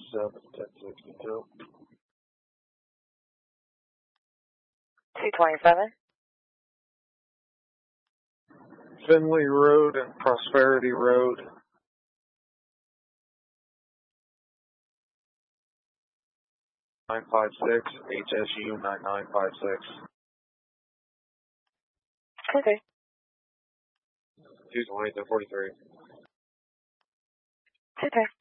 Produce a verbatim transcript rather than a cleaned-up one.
seven, ten sixty-two. two twenty-seven. Finley Road and Prosperity Road. nine five six, H S U nine nine five six. Okay. two twenty to forty-three. Okay.